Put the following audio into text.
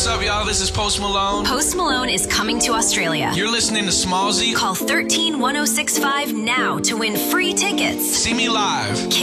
What's up, y'all? This is Post Malone. Post Malone is coming to Australia. You're listening to Smallzy. Call 131065 now to win free tickets. See me live.